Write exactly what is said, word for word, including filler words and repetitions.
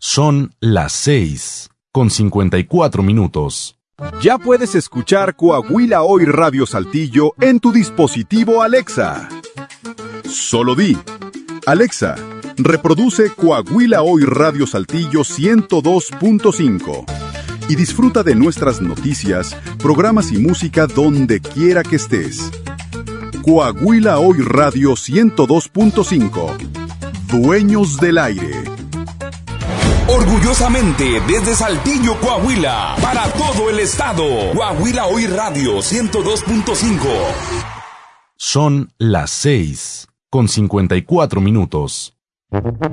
Son las seis, con cincuenta y cuatro minutos. Ya puedes escuchar Coahuila Hoy Radio Saltillo en tu dispositivo Alexa. Solo di: Alexa, reproduce Coahuila Hoy Radio Saltillo ciento dos punto cinco y disfruta de nuestras noticias, programas y música donde quiera que estés. Coahuila Hoy Radio ciento dos punto cinco. Dueños del aire. Orgullosamente desde Saltillo, Coahuila, para todo el estado. Coahuila Hoy Radio ciento dos punto cinco. Son las seis, con cincuenta y cuatro minutos.